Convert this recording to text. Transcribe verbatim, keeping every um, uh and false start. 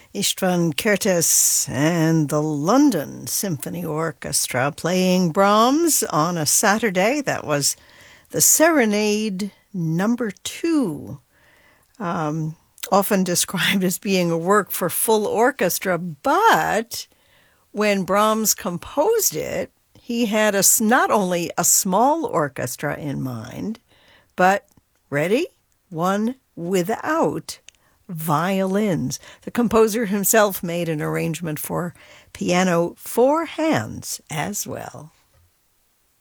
Istvan Kertész and the London Symphony Orchestra playing Brahms on a Saturday. That was the Serenade number two, um, often described as being a work for full orchestra, but when Brahms composed it, he had a, not only a small orchestra in mind, but, ready, one without violins. The composer himself made an arrangement for piano, four hands as well.